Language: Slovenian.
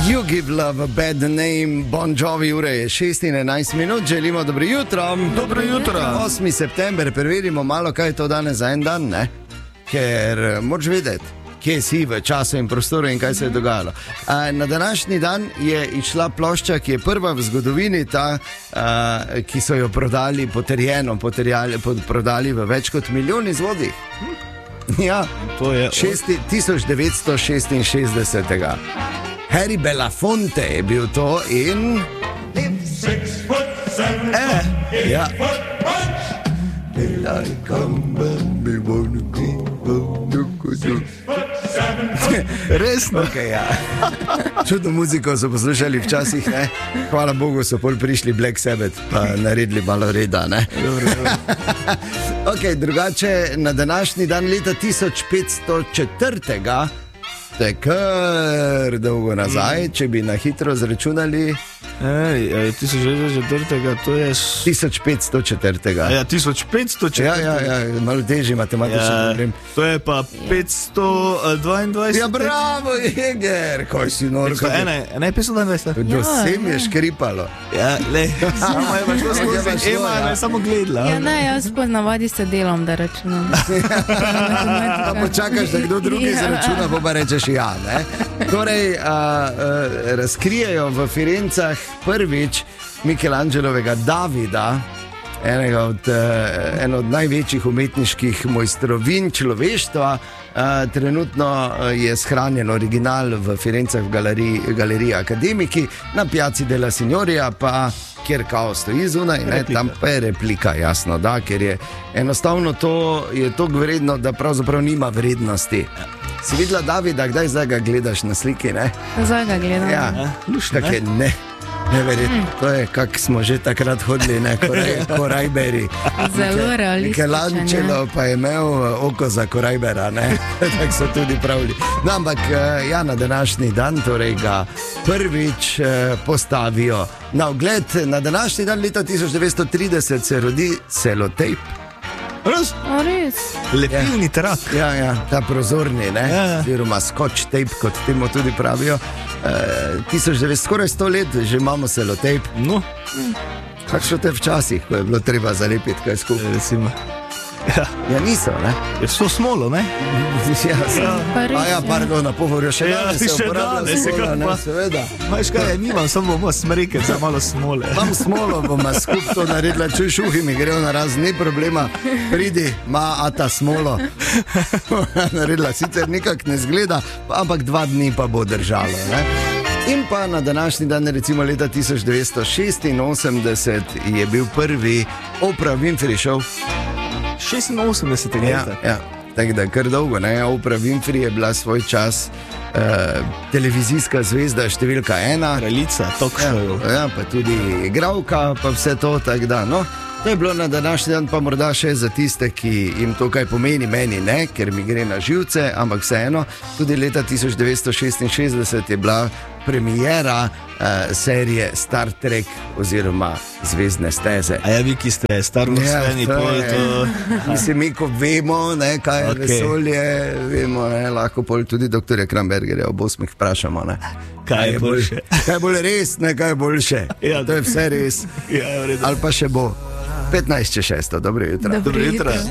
You give love a bad name, Bon Jovi, ure je 6:11 minut, želimo dobro jutro. Dobro jutro. 8. september, preverimo malo, kaj je to danes za en dan, ne? Ker moraš vedeti, kje si v času in prostoru in kaj se je dogajalo. Na današnji dan je išla plošča, ki je prva v zgodovini, ta, ki so jo prodali, prodali v več kot milijon izvodih. Ja, to je 1966. Harry Belafonte je bil to in... Ja. Resno, okay, ja. Čudno muziko so poslušali včasih, ne? Hvala Bogu so pol prišli Black Sabbath pa naredili malo reda, ne? Ok, drugače na današnji dan leta 1504. To je kar dolgo nazaj, če bi na hitro zračunali. 1504, to je... 1504. Ja, 1504. Ja, malo težji matematični problem. To je pa 522. Ja, bravo, Jeger, kaj si norko. Ne, 522. Do sem je škripalo. Ja, le, samo je šlo skozi. Ema je samo gledala. Ja, ne, jaz ponavadi se delam, da računam. Pa počakaš, da kdo drugi zračuna, pa rečeš ja, ne? Torej, razkrijejo v Firencah prvič Michelangelovega Davida, eno od največjih umetniških mojstrovin človeštva. Trenutno je shranjen original v Firencah v galeriji Akademiki, na Piazzi della Signoria pa, kjer kao stoji zunaj, tam pa je replika, jasno, da, ker je enostavno to je toliko vredno, da pravzaprav nima vrednosti. Si videla Davida, kdaj zdaj ga gledaš na sliki, ne? Zdaj ga gledam. Ja, luškak je, neverjetno. To je, kak smo že takrat hodili, ne, korajberi. Zelo realistično. Michelangelo pa je imel oko za korajbera, ne? Tak so tudi pravili. No, ampak ja, na današnji dan, torej ga prvič postavijo na ogled. Na današnji dan leta 1930 se rodi selotejp. Res? Lepilni trak. Ja, ta prozorni, ne? Oziroma scotch tape, kot temu tudi pravijo. 1900, skoraj 100 let že imamo selotejp. No. Kakšno te včasih, ko je bilo treba zalepiti kaj skupaj? Recimo. Ja, niso, ne? Je so smolo, ne? Ja, pardon, na povorju še danes se uporablja smola, ne, seveda. Majš kaj, nimam, samo bomo smreke za malo smole. Mam smolo, bomo skup to naredila, čujš uhi mi grejo na raz, ni problema, pridi, ata smolo. Naredila, sicer nekak ne zgleda, ampak 2 dni pa bo držalo, ne? In pa na današnji dan, recimo leta 1986, je bil prvi Oprah Winfrey show. 86 let. Ja, tako da je kar dolgo, ne? Oprah Winfrey je bila svoj čas televizijska zvezda številka 1. Kraljica, talk show. Ja, pa tudi igralka, pa vse to, tako da, no. To je bilo na današnji dan pa morda še za tiste, ki jim to kaj pomeni, meni ne, ker mi gre na živce, ampak vseeno, tudi leta 1966 je bila premiera serije Star Trek oziroma Zvezdne steze. A ja, vi, ki ste starosti, mislim, mi, ko vemo, ne, kaj je vesolje, vemo, ne, lahko pol tudi doktorja Krambergerja ob 8 vprašamo, ne. Kaj je boljše? Kaj je bolj res, ne, kaj je boljše. Ja, to je vse res. Ja, ali pa še bo 15:06, dobro jutro. Dobro jutro.